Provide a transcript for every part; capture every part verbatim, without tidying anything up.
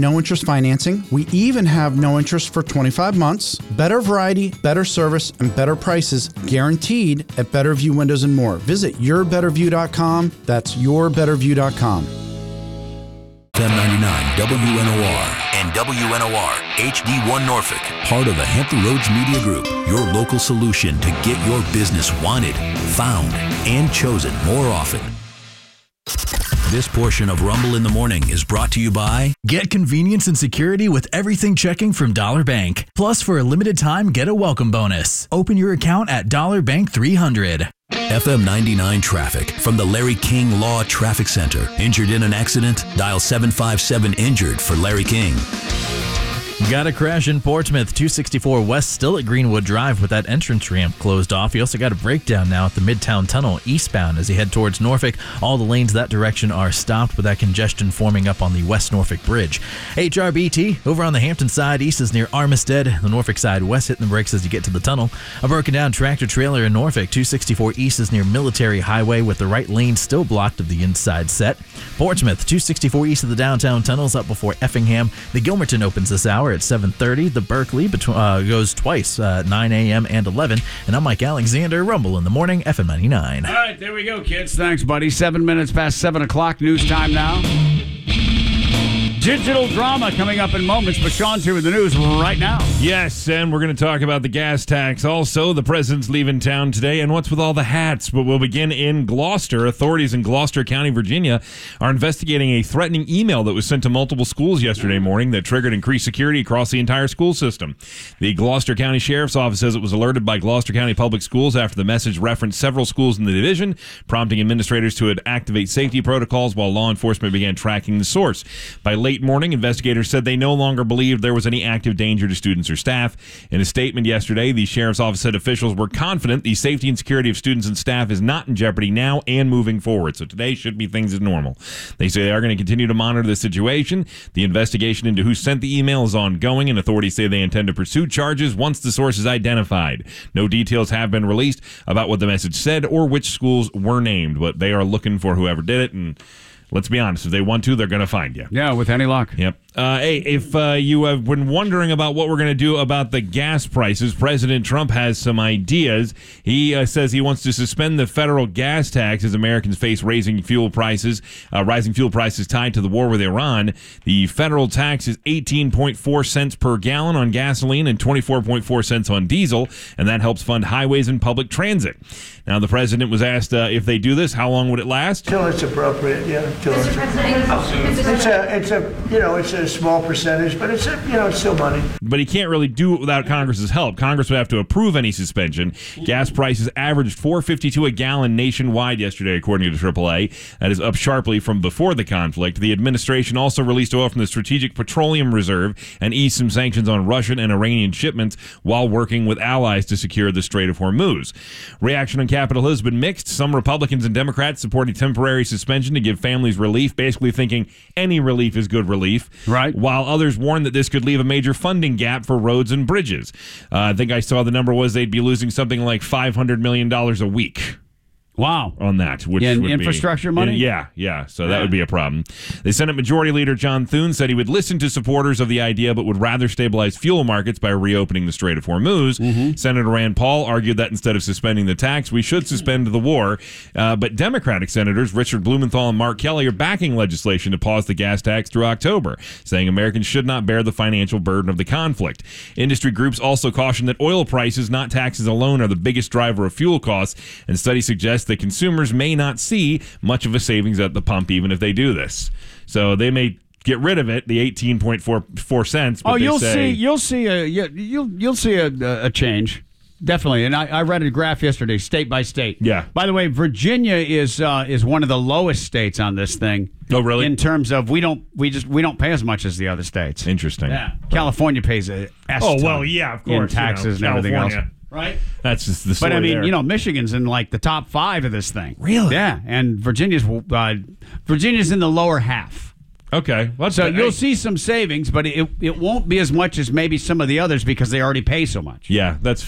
no interest financing. We even have no interest for twenty-five months. Better variety, better service, and better prices guaranteed at Betterview Windows and More. Visit your better view dot com. That's your better view dot com. F M ninety-nine W N O R and W N O R H D one Norfolk, part of the Hampton Roads Media Group, your local solution to get your business wanted, found, and chosen more often. This portion of Rumble in the Morning is brought to you by... Get convenience and security with everything checking from Dollar Bank. Plus, for a limited time, get a welcome bonus. Open your account at Dollar Bank three hundred. F M ninety-nine traffic from the Larry King Law Traffic Center. Injured in an accident? Dial seven five seven injured for Larry King. Got a crash in Portsmouth, two sixty-four West, still at Greenwood Drive with that entrance ramp closed off. You also got a breakdown now at the Midtown Tunnel eastbound as you head towards Norfolk. All the lanes that direction are stopped with that congestion forming up on the West Norfolk Bridge. H R B T over on the Hampton side, east is near Armistead. The Norfolk side, west hitting the brakes as you get to the tunnel. A broken down tractor trailer in Norfolk, two sixty-four east is near Military Highway with the right lane still blocked of the inside set. Portsmouth, two sixty-four east of the downtown tunnels up before Effingham. The Gilmerton opens this hour at seven thirty. The Berkeley between, uh, goes twice, uh, nine a.m. and eleven. And I'm Mike Alexander, Rumble in the Morning, F M ninety-nine. All right, there we go, kids. Thanks, buddy. Seven minutes past seven o'clock. News time now. Digital drama coming up in moments, but Sean's here with the news right now. Yes, and we're going to talk about the gas tax. Also, the president's leaving town today, and what's with all the hats? But we'll begin in Gloucester. Authorities in Gloucester County, Virginia, are investigating a threatening email that was sent to multiple schools yesterday morning that triggered increased security across the entire school system. The Gloucester County Sheriff's Office says it was alerted by Gloucester County Public Schools after the message referenced several schools in the division, prompting administrators to activate safety protocols while law enforcement began tracking the source. By late morning, investigators said they no longer believed there was any active danger to students or staff. In a statement yesterday, the Sheriff's Office said officials were confident the safety and security of students and staff is not in jeopardy now and moving forward. So today should be things as normal. They say they are going to continue to monitor the situation. The investigation into who sent the email is ongoing, and authorities say they intend to pursue charges once the source is identified. No details have been released about what the message said or which schools were named, but they are looking for whoever did it, and let's be honest, if they want to, they're going to find you. Yeah, with any luck. Yep. Uh, hey, if uh, you have been wondering about what we're going to do about the gas prices, President Trump has some ideas. He uh, says he wants to suspend the federal gas tax as Americans face raising fuel prices, uh, rising fuel prices tied to the war with Iran. The federal tax is eighteen point four cents per gallon on gasoline and twenty-four point four cents on diesel, and that helps fund highways and public transit. Now, the president was asked uh, if they do this, how long would it last? Till it's appropriate, yeah. Till it's, it's a, it's a, you know, it's a small percentage, but it's a, you know, it's still money. But he can't really do it without Congress's help. Congress would have to approve any suspension. Gas prices averaged four dollars and fifty-two cents a gallon nationwide yesterday, according to triple A. That is up sharply from before the conflict. The administration also released oil from the Strategic Petroleum Reserve and eased some sanctions on Russian and Iranian shipments while working with allies to secure the Strait of Hormuz. Reaction on Capitol Hill has been mixed. Some Republicans and Democrats support a temporary suspension to give families relief, basically thinking any relief is good relief. Right. While others warn that this could leave a major funding gap for roads and bridges. Uh, I think I saw the number was they'd be losing something like five hundred million dollars a week. Wow. On that. Which in would infrastructure be, money? In, yeah, yeah. So that yeah. would be a problem. The Senate Majority Leader John Thune said he would listen to supporters of the idea but would rather stabilize fuel markets by reopening the Strait of Hormuz. Mm-hmm. Senator Rand Paul argued that instead of suspending the tax, we should suspend the war. Uh, but Democratic Senators Richard Blumenthal and Mark Kelly are backing legislation to pause the gas tax through October, saying Americans should not bear the financial burden of the conflict. Industry groups also caution that oil prices, not taxes alone, are the biggest driver of fuel costs, and studies suggest that consumers may not see much of a savings at the pump even if they do this. So they may get rid of it, the eighteen point four four cents. But oh, you'll say, see, you'll see a you'll you'll see a, a change, definitely. And I, I read a graph yesterday, state by state. Yeah. By the way, Virginia is uh, is one of the lowest states on this thing. Oh, really? In terms of we don't we just we don't pay as much as the other states. Interesting. Yeah. California pays a S oh ton well, yeah, of course, in taxes you know, and everything else. Right? That's just the story. But I mean, there. you know, Michigan's in like the top five of this thing. Really? Yeah, and Virginia's uh, Virginia's in the lower half. Okay. Well, so I, you'll see some savings, but it it won't be as much as maybe some of the others because they already pay so much. Yeah, that's fair.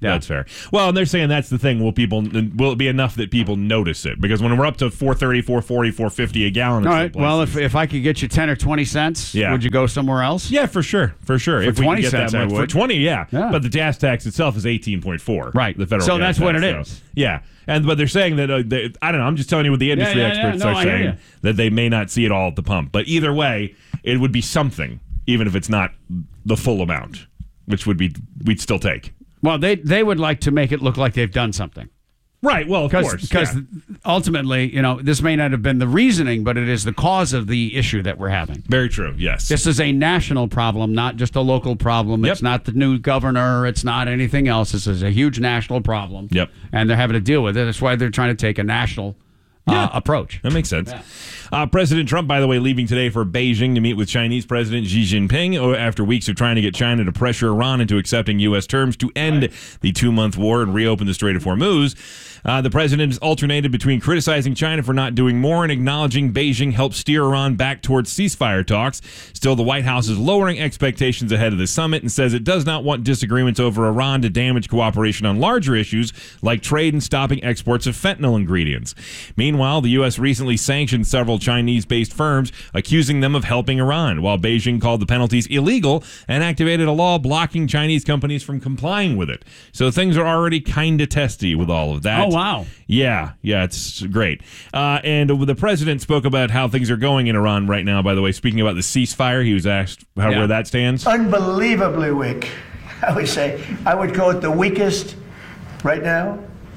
Yeah. That's fair. Well, and they're saying that's the thing. Will people? Will it be enough that people notice it? Because when we're up to four thirty, four forty, four fifty a gallon. All right. Well, if if I could get you ten or twenty cents, yeah. would you go somewhere else? Yeah, for sure, for sure. For if we twenty could get cents, that I much, would. for twenty, yeah. yeah. But the gas tax itself is eighteen point four. Right. The federal. So gas that's what tax, it so, is. Yeah. And but they're saying that uh, they, I don't know. I'm just telling you what the industry Yeah, yeah, experts yeah. No, are I hear saying you. that they may not see it all at the pump. But either way, it would be something, even if it's not the full amount, which would be we'd still take. Well, they they would like to make it look like they've done something. Right. Well, of course. Because yeah. ultimately, you know, this may not have been the reasoning, but it is the cause of the issue that we're having. Very true. Yes. This is a national problem, not just a local problem. Yep. It's not the new governor. It's not anything else. This is a huge national problem. Yep. And they're having to deal with it. That's why they're trying to take a national uh, Yeah. approach. That makes sense. Yeah. Uh, President Trump, by the way, leaving today for Beijing to meet with Chinese President Xi Jinping after weeks of trying to get China to pressure Iran into accepting U S terms to end the two-month war and reopen the Strait of Hormuz. Uh, the president has alternated between criticizing China for not doing more and acknowledging Beijing helped steer Iran back towards ceasefire talks. Still, the White House is lowering expectations ahead of the summit and says it does not want disagreements over Iran to damage cooperation on larger issues like trade and stopping exports of fentanyl ingredients. Meanwhile, the U S recently sanctioned several Chinese-based firms, accusing them of helping Iran, while Beijing called the penalties illegal and activated a law blocking Chinese companies from complying with it. So things are already kind of testy with all of that. Oh, wow. Yeah, yeah, it's great. Uh, and the president spoke about how things are going in Iran right now, by the way. Speaking about the ceasefire, he was asked how, Yeah. where that stands. Unbelievably weak. I would say, I would call it the weakest right now.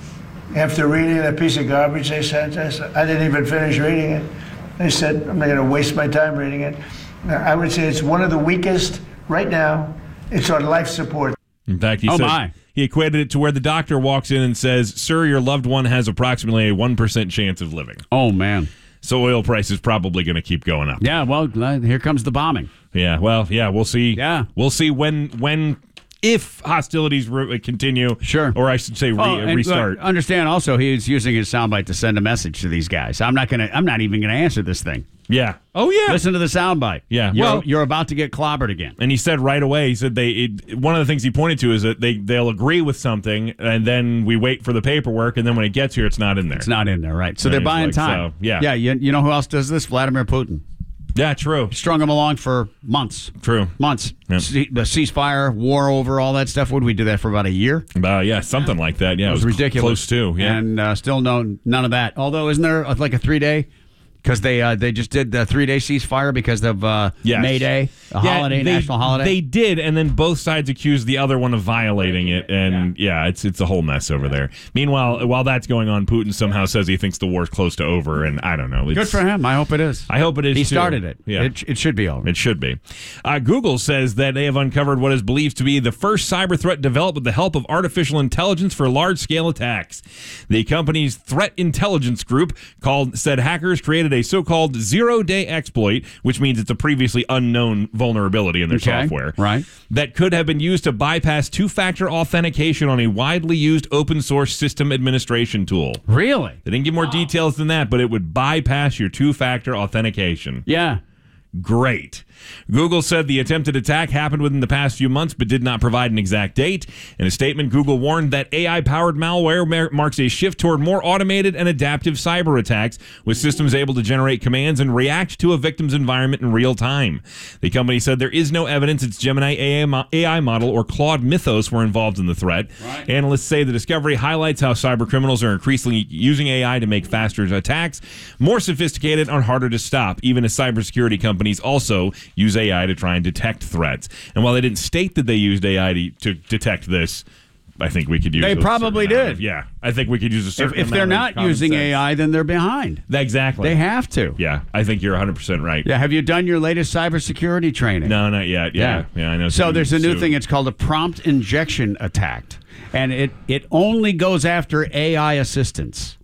After reading that piece of garbage they sent us, I didn't even finish reading it. They said, I'm not going to waste my time reading it. I would say it's one of the weakest right now. It's on life support. In fact, he Oh, said my. he equated it to where the doctor walks in and says, "Sir, your loved one has approximately a one percent chance of living." Oh, man. So oil price is probably going to keep going up. Yeah, well, uh, here comes the bombing. Yeah, well, yeah, we'll see. Yeah. We'll see when, when, if hostilities re- continue. Sure. Or I should say re- Oh, and restart. look, understand also he's using his soundbite to send a message to these guys. I'm not gonna. I'm not even gonna answer this thing. Yeah. Oh, yeah. Listen to the soundbite. Yeah, You're, well- you're about to get clobbered again. And he said right away, he said they it, one of the things he pointed to is that they, they'll agree with something, and then we wait for the paperwork, and then when it gets here, it's not in there. It's not in there, right? So And they're he's buying like, time. so, yeah. Yeah. You, you know who else does this? Vladimir Putin. Yeah, true. Strung him along for months. True. Months. Yep. Ce- the ceasefire, war over, all that stuff. Would we do that for about a year? Uh, yeah, something like that. Yeah, It was, cl- ridiculous. Close to, yeah. And uh, still no none of that. Although, isn't there uh, like a three day? Because they uh, they just did the three day ceasefire because of uh, Yes. May Day, a Yeah, holiday, they- national holiday. They did, and then both sides accused the other one of violating it, and yeah, it's it's a whole mess over there. Meanwhile, while that's going on, Putin somehow says he thinks the war's close to over, and I don't know. It's, Good for him. I hope it is. I hope it is. He too. started it. Yeah. It, it should be over. It should be. Uh, Google says that they have uncovered what is believed to be the first cyber threat developed with the help of artificial intelligence for large-scale attacks. The company's threat intelligence group called said hackers created a so-called zero-day exploit, which means it's a previously unknown vulnerability in their Okay, software, right. that could have been used to bypass two-factor authentication on a widely used open-source system administration tool. Really? They didn't give more details than that, but it would bypass your two-factor authentication. Yeah. Great. Google said the attempted attack happened within the past few months, but did not provide an exact date. In a statement, Google warned that A I-powered malware mar- marks a shift toward more automated and adaptive cyber attacks, with systems able to generate commands and react to a victim's environment in real time. The company said there is no evidence its Gemini A I, mo- A I model or Claude Mythos were involved in the threat. Right. Analysts say the discovery highlights how cyber criminals are increasingly using A I to make faster attacks, more sophisticated and harder to stop, even as cybersecurity companies also use A I to try and detect threats. And while they didn't state that they used A I to, to detect this, I think we could use. They a probably certain amount did. Of, yeah, I think we could use a If, certain. if they're amount not of common using sense. A I, then they're behind. Exactly. They have to. Yeah, I think you're one hundred percent right. Yeah. Have you done your latest cybersecurity training? No, not yet. Yeah, yeah, I know. So there's a new soon. thing. It's called a prompt injection attack, and it it only goes after A I assistants.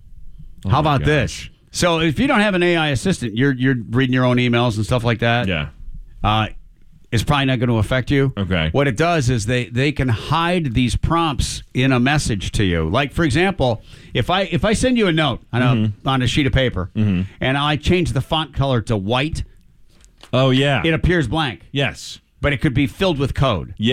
How my about gosh. this? So if you don't have an A I assistant, you're you're reading your own emails and stuff like that. Yeah. Uh, it's probably not going to affect you. Okay. What it does is they, they can hide these prompts in a message to you. Like, for example, if I if I send you a note on a Mm-hmm. on a sheet of paper and I change the font color to white, Oh yeah. it appears blank, yes. but it could be filled with code. Yeah.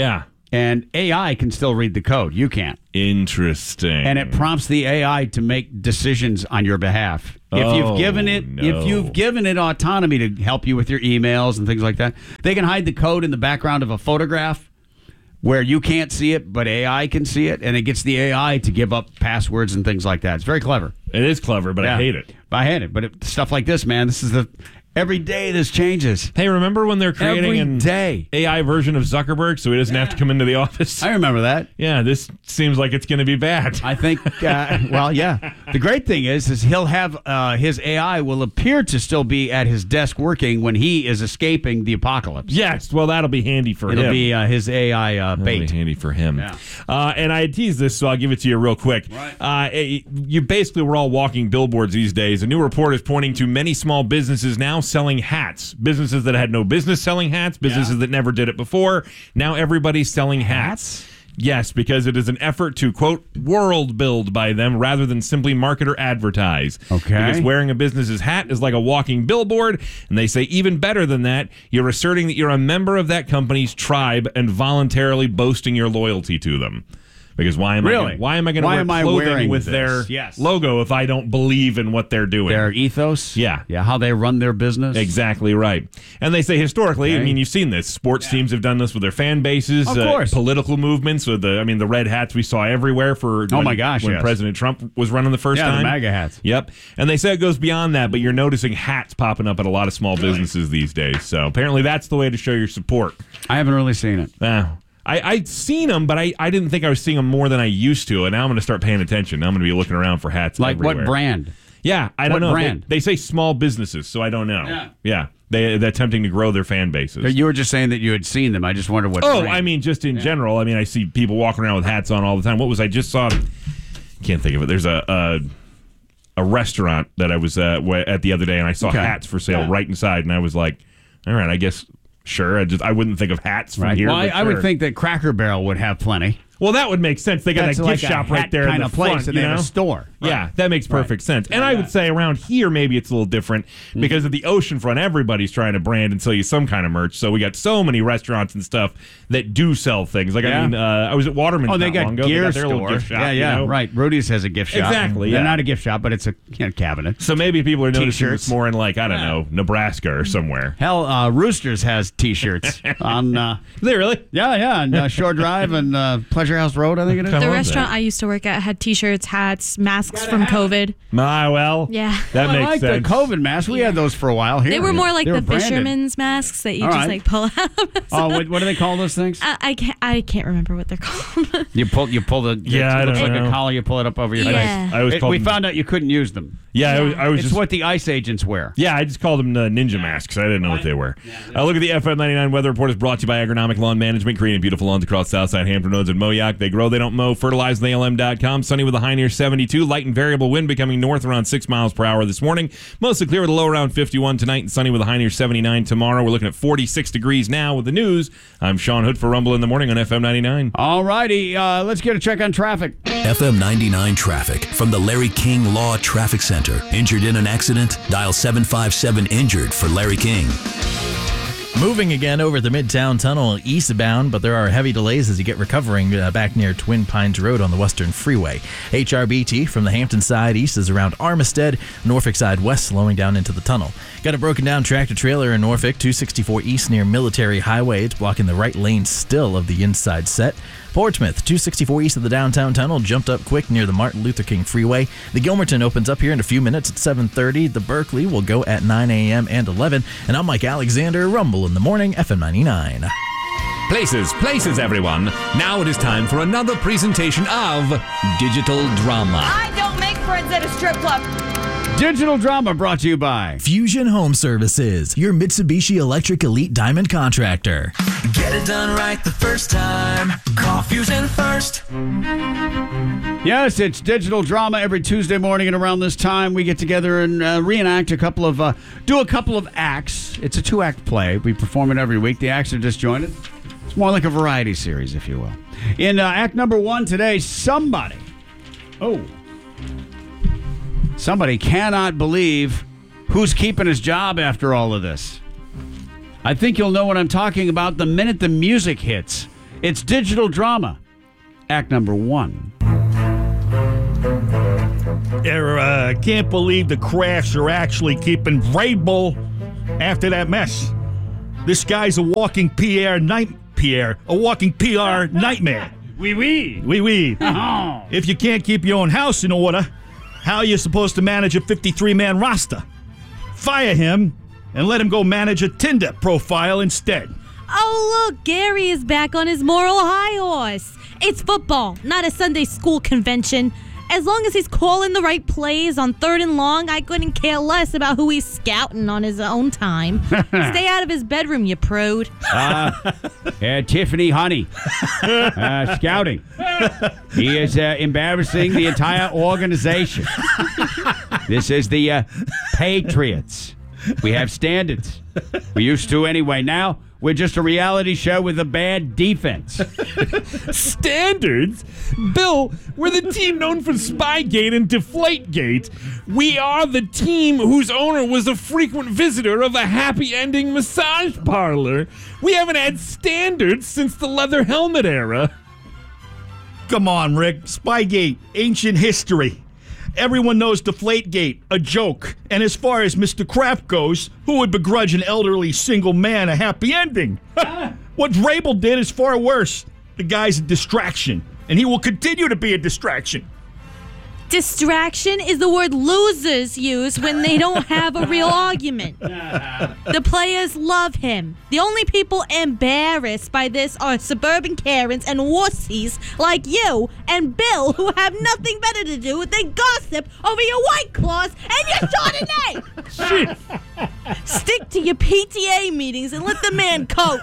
and A I can still read the code. You can't. Interesting. And it prompts the A I to make decisions on your behalf. If Oh, you've given it, no. if you've given it autonomy to help you with your emails and things like that, they can hide the code in the background of a photograph where you can't see it, but A I can see it, and it gets the A I to give up passwords and things like that. It's very clever. It is clever, but Yeah. I hate it. I hate it, but it, stuff like this, man. This is the every day this changes. Hey, remember when they're creating Every an day. A I version of Zuckerberg so he doesn't have to come into the office? I remember that. Yeah, this seems like it's going to be bad. I think, uh, well, yeah. The great thing is, is he'll have uh, his A I will appear to still be at his desk working when he is escaping the apocalypse. Yes, well, that'll be handy for It'll him. be uh, his A I uh, That'll bait. be handy for him. Yeah. Uh, and I had teased this, so I'll give it to you real quick. Right. Uh, it- you basically were all walking billboards these days. A new report is pointing to many small businesses now selling hats. Businesses that had no business selling hats, businesses that never did it before. Now everybody's selling hats. Yes, because it is an effort to, quote, world build by them rather than simply market or advertise. Okay. Because wearing a business's hat is like a walking billboard. And they say even better than that, you're asserting that you're a member of that company's tribe and voluntarily boasting your loyalty to them. Because why am Really? I gonna, why am I going to Why wear am I clothing wearing with this? their Yes. logo if I don't believe in what they're doing? Their ethos? Yeah. Yeah, how they run their business? Exactly right. And they say historically, I Okay. mean, you've seen this. Sports teams have done this with their fan bases. Of uh, course. Political movements with the, I mean, the red hats we saw everywhere for Oh when, my gosh, when yes. President Trump was running the first Yeah, the time. MAGA hats. Yep. And they say it goes beyond that, but you're noticing hats popping up at a lot of small businesses these days. So apparently that's the way to show your support. I haven't really seen it. Uh, I, I'd seen them, but I, I didn't think I was seeing them more than I used to. And now I'm going to start paying attention. Now I'm going to be looking around for hats Like everywhere. what brand? Yeah, I don't What know. brand? They, they say small businesses, so I don't know. Yeah. Yeah. They, they're attempting to grow their fan bases. You were just saying that you had seen them. I just wondered what Oh, brand. I mean, just in general. I mean, I see people walking around with hats on all the time. What was I just saw? Can't think of it. There's a a, a restaurant that I was uh, wa- at the other day, and I saw Okay. hats for sale Yeah. right inside, and I was like, all right, I guess sure. I just I wouldn't think of hats from Right. here. Well, I, but I would sure. think that Cracker Barrel would have plenty. Well, that would make sense. They got That's that like gift a shop right hat there in kind the of place, front, and you they have know? a store. Yeah, that makes perfect sense. And I would say around here, maybe it's a little different Mm-hmm. because at the oceanfront, everybody's trying to brand and sell you some kind of merch. So we got so many restaurants and stuff that do sell things. Like, Yeah. I mean, uh, I was at Waterman's Oh, they not got long ago. gear They got their little store. gift shop. yeah, yeah, you know? right. Rudy's has a gift shop. Exactly, They're yeah. not a gift shop, but it's a you know, cabinet. So maybe people are noticing T-shirts. this more in, like, I don't know, Nebraska or somewhere. Hell, uh, Roosters has T-shirts on. Uh, Is they really? yeah, yeah, on uh, Shore Drive and uh, Pleasure House Road. I think it is. Come The on, restaurant then. I used to work at had T-shirts, hats, masks from COVID. My, well, Yeah. that I makes like sense. the COVID mask. We had those for a while here. They were more like They the were branded. fisherman's masks that you All just right. like pull out. Oh, what, what do they call those things? I, I can't. I can't remember what they're called. You pull, you pull the. Yeah, it I looks don't like know. a collar. You pull it up over your Yeah. face. I always It- called we them- found out you couldn't use them. Yeah, I was, I was It's just. what the ice agents wear. Yeah, I just called them the ninja masks. I didn't know what they were. Uh, look at the F M ninety-nine weather report is brought to you by Agronomic Lawn Management, creating beautiful lawns across Southside Hampton Roads and Moyock. They grow, they don't mow. Fertilize A L M dot com. Sunny with a high near seventy-two. Light and variable wind becoming north around six miles per hour this morning. Mostly clear with a low around fifty-one tonight and sunny with a high near seventy-nine tomorrow. We're looking at forty-six degrees now with the news. I'm Sean Hood for Rumble in the Morning on F M ninety-nine. All righty, uh, let's get a check on traffic. F M ninety-nine traffic from the Larry King Law Traffic Center. Injured in an accident? Dial seven five seven injured for Larry King. Moving again over the Midtown Tunnel eastbound, but there are heavy delays as you get recovering uh, back near Twin Pines Road on the Western Freeway. H R B T from the Hampton side east is around Armistead, Norfolk side west slowing down into the tunnel. Got a broken down tractor trailer in Norfolk, two sixty-four east near Military Highway. It's blocking the right lane still of the inside set. Portsmouth, two sixty-four east of the downtown tunnel, jumped up quick near the Martin Luther King Freeway. The Gilmerton opens up here in a few minutes at seven thirty. The Berkeley will go at nine a.m. and eleven. And I'm Mike Alexander, Rumble in the Morning, F M ninety-nine. Places, places, everyone. Now it is time for another presentation of Digital Drama. I don't make friends at a strip club. Digital drama brought to you by Fusion Home Services, your Mitsubishi Electric Elite Diamond contractor. Get it done right the first time. Call Fusion first. Yes, it's digital drama every Tuesday morning, and around this time we get together and uh, reenact a couple of, uh, do a couple of acts. It's a two-act play. We perform it every week. The acts are disjointed. It's more like a variety series, if you will. In uh, act number one today, somebody, oh, somebody cannot believe who's keeping his job after all of this. I think you'll know what I'm talking about the minute the music hits. It's digital drama. Act number one. I uh, can't believe the Crafts are actually keeping Vrabel after that mess. This guy's a walking P R night Pierre, a walking P R nightmare. Wee wee. Wee wee. Oh. If you can't keep your own house in order, how are you supposed to manage a fifty-three man roster? Fire him and let him go manage a Tinder profile instead. Oh, look, Gary is back on his moral high horse. It's football, not a Sunday school convention. As long as he's calling the right plays on third and long, I couldn't care less about who he's scouting on his own time. Stay out of his bedroom, you prude. Uh, uh, Tiffany Honey, uh, scouting. He is uh, embarrassing the entire organization. This is the uh, Patriots. We have standards. We used to anyway. Now we're just a reality show with a bad defense. Standards? Bill, we're the team known for Spygate and Deflategate. We are the team whose owner was a frequent visitor of a happy ending massage parlor. We haven't had standards since the leather helmet era. Come on, Rick. Spygate, ancient history. Everyone knows Deflategate, a joke. And as far as Mister Kraft goes, who would begrudge an elderly single man a happy ending? What Vrabel did is far worse. The guy's a distraction, and he will continue to be a distraction. Distraction is the word losers use when they don't have a real argument. The players love him. The only people embarrassed by this are suburban Karens and wussies like you and Bill, who have nothing better to do than gossip over your White Claws and your Chardonnay. Stick to your P T A meetings and let the man coach.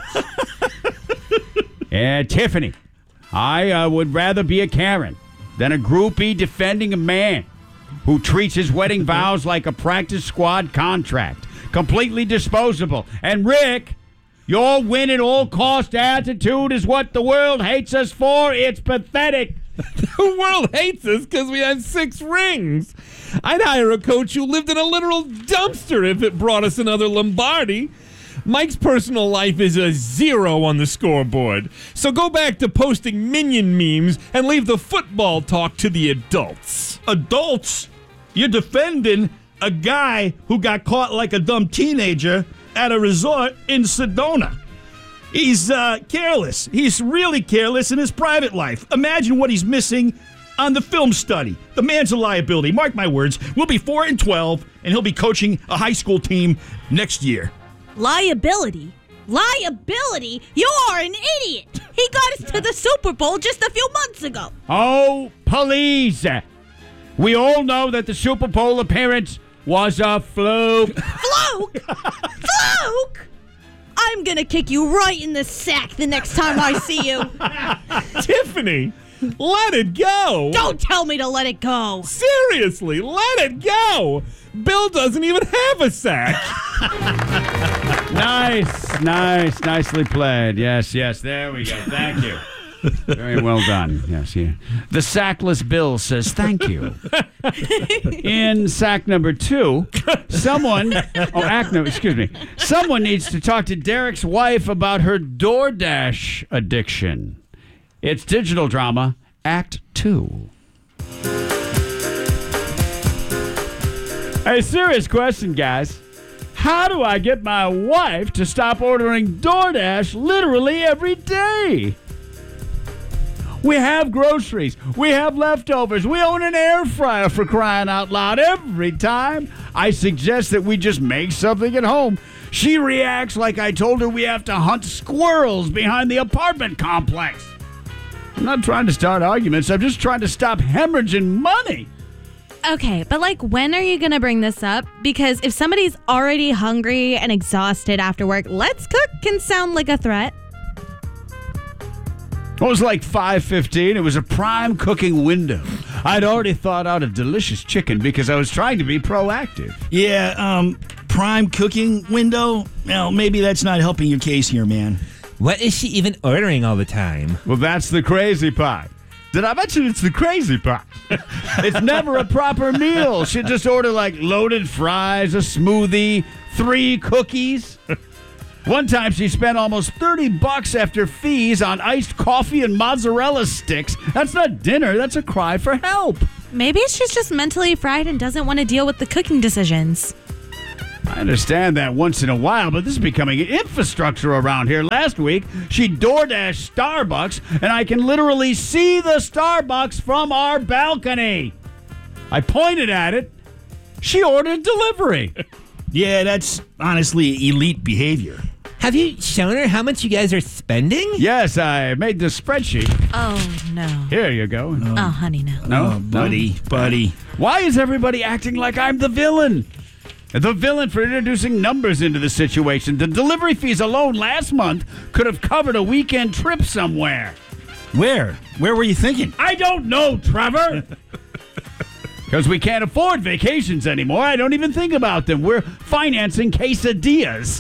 Uh, Tiffany, I uh, would rather be a Karen than a groupie defending a man who treats his wedding vows like a practice squad contract. Completely disposable. And Rick, your win at all cost attitude is what the world hates us for. It's pathetic. The world hates us because we have six rings. I'd hire a coach who lived in a literal dumpster if it brought us another Lombardi. Mike's personal life is a zero on the scoreboard. So go back to posting minion memes and leave the football talk to the adults. Adults? You're defending a guy who got caught like a dumb teenager at a resort in Sedona. He's uh, careless. He's really careless in his private life. Imagine what he's missing on the film study. The man's a liability. Mark my words. We'll be four and twelve, and he'll be coaching a high school team next year. Liability? Liability? You are an idiot. He got us to the Super Bowl just a few months ago. Oh, please. We all know that the Super Bowl appearance was a fluke. Fluke? Fluke? I'm going to kick you right in the sack the next time I see you. Tiffany, let it go. Don't tell me to let it go. Seriously, let it go. Bill doesn't even have a sack. Nice, nice, nicely played. Yes, yes, there we go. Thank you. Very well done. Yes, yeah. The sackless Bill says thank you. In sack number two, someone, oh, act number, excuse me, someone needs to talk to Derek's wife about her DoorDash addiction. It's digital drama, Act Two. A serious question, guys. How do I get my wife to stop ordering DoorDash literally every day? We have groceries. We have leftovers. We own an air fryer, for crying out loud. Every time I suggest that we just make something at home, she reacts like I told her we have to hunt squirrels behind the apartment complex. I'm not trying to start arguments. I'm just trying to stop hemorrhaging money. Okay, but like, when are you going to bring this up? Because if somebody's already hungry and exhausted after work, let's cook can sound like a threat. It was like five fifteen. It was a prime cooking window. I'd already thought out a delicious chicken because I was trying to be proactive. Yeah, um, prime cooking window? Well, maybe that's not helping your case here, man. What is she even ordering all the time? Well, that's the crazy part. Did I mention it's the crazy part? It's never a proper meal. She'd just order like loaded fries, a smoothie, three cookies. One time she spent almost thirty bucks after fees on iced coffee and mozzarella sticks. That's not dinner. That's a cry for help. Maybe she's just mentally fried and doesn't want to deal with the cooking decisions. I understand that once in a while, but this is becoming an infrastructure around here. Last week, she DoorDashed Starbucks, and I can literally see the Starbucks from our balcony. I pointed at it. She ordered delivery. Yeah, that's honestly elite behavior. Have you shown her how much you guys are spending? Yes, I made the spreadsheet. Oh, no. Here you go. Oh, honey, no. No, Oh, buddy, no? buddy. Why is everybody acting like I'm the villain? The villain for introducing numbers into the situation. The delivery fees alone last month could have covered a weekend trip somewhere. Where? Where were you thinking? I don't know, Trevor. Because we can't afford vacations anymore. I don't even think about them. We're financing quesadillas.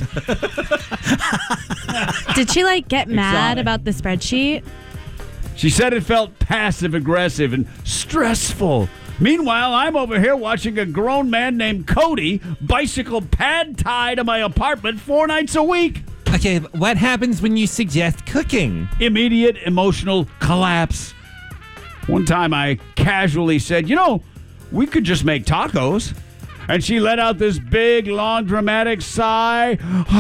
Did she, like, get mad Exotic. about the spreadsheet? She said it felt passive-aggressive and stressful. Meanwhile, I'm over here watching a grown man named Cody bicycle pad tie to my apartment four nights a week. Okay, but what happens when you suggest cooking? Immediate emotional collapse. One time I casually said, you know, we could just make tacos. And she let out this big, long, dramatic sigh.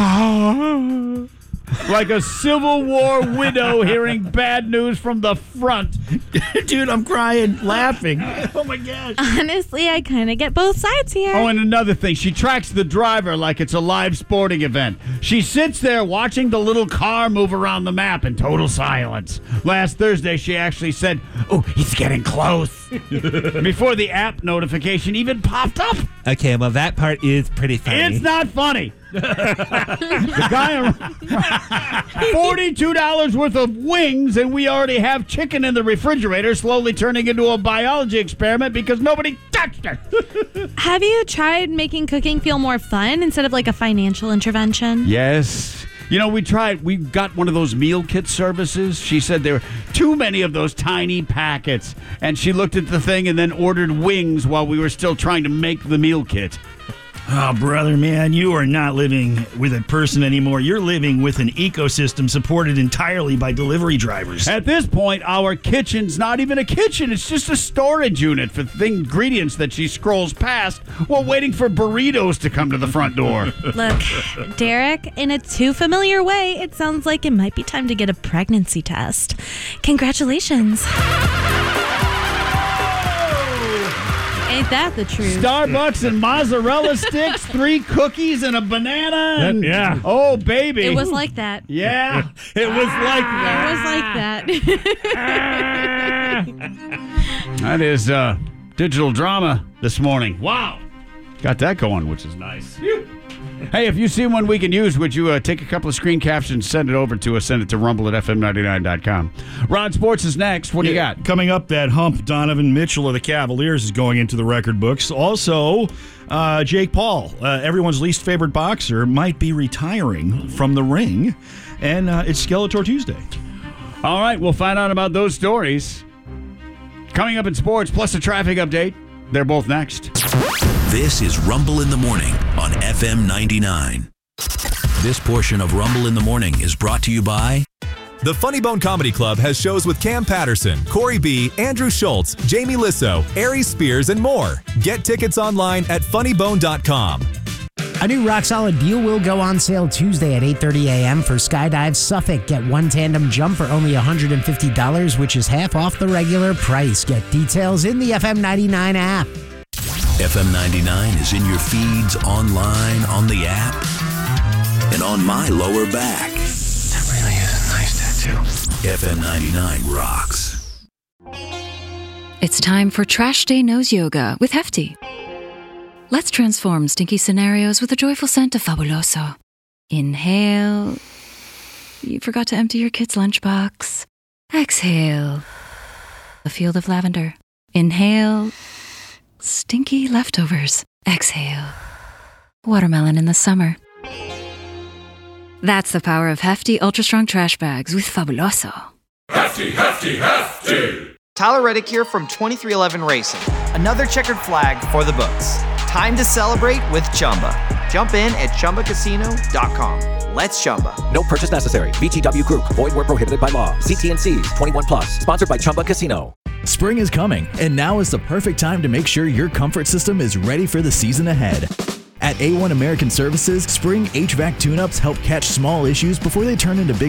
Like a Civil War widow hearing bad news from the front. Dude, I'm crying, laughing. Oh, my gosh. Honestly, I kind of get both sides here. Oh, and another thing, she tracks the driver like it's a live sporting event. She sits there watching the little car move around the map in total silence. Last Thursday, she actually said, oh, he's getting close. Before the app notification even popped up. Okay, well, that part is pretty funny. It's not funny. The guy, forty-two dollars worth of wings, and we already have chicken in the refrigerator, slowly turning into a biology experiment because nobody touched it. Have you tried making cooking feel more fun instead of like a financial intervention? Yes. You know, we tried, we got one of those meal kit services. She said there were too many of those tiny packets. And she looked at the thing and then ordered wings while we were still trying to make the meal kit. Oh, brother, man, you are not living with a person anymore. You're living with an ecosystem supported entirely by delivery drivers. At this point, our kitchen's not even a kitchen. It's just a storage unit for the ingredients that she scrolls past while waiting for burritos to come to the front door. Look, Derek, in a too familiar way, it sounds like it might be time to get a pregnancy test. Congratulations. Ain't that the truth? Starbucks and mozzarella sticks, three cookies and a banana. And, yeah. Oh, baby. It was like that. Yeah. It was like that. It was like that. That is uh, digital drama this morning. Wow. Got that going, which is nice. Hey, if you see one we can use, would you uh, take a couple of screen captions, send it over to us, send it to rumble at f m ninety-nine dot com. Rod Sports is next. What do you got? Coming up, that hump, Donovan Mitchell of the Cavaliers is going into the record books. Also, uh, Jake Paul, uh, everyone's least favorite boxer, might be retiring from the ring. And uh, it's Skeletor Tuesday. All right, we'll find out about those stories. Coming up in sports, plus a traffic update. They're both next. This is Rumble in the Morning on F M ninety-nine. This portion of Rumble in the Morning is brought to you by The Funny Bone Comedy Club has shows with Cam Patterson, Corey B., Andrew Schultz, Jamie Lissow, Aries Spears, and more. Get tickets online at funny bone dot com. A new rock solid deal will go on sale Tuesday at eight thirty a.m. for Skydive Suffolk. Get one tandem jump for only one hundred fifty dollars, which is half off the regular price. Get details in the F M ninety-nine app. F M ninety-nine is in your feeds, online, on the app, and on my lower back. That really is a nice tattoo. F M ninety-nine rocks. It's time for Trash Day Nose Yoga with Hefty. Let's transform stinky scenarios with a joyful scent of Fabuloso. Inhale. You forgot to empty your kid's lunchbox. Exhale. A field of lavender. Inhale. Stinky leftovers. Exhale. Watermelon in the summer. That's the power of Hefty Ultra Strong Trash Bags with Fabuloso. Hefty, hefty, hefty! Tyler Reddick here from twenty-three eleven Racing. Another checkered flag for the books. Time to celebrate with Chumba. Jump in at chumba casino dot com. Let's Chumba. No purchase necessary. V G W Group. Void where prohibited by law. See T and C's. twenty-one plus. Sponsored by Chumba Casino. Spring is coming, and now is the perfect time to make sure your comfort system is ready for the season ahead. At A one American Services, spring H V A C tune-ups help catch small issues before they turn into big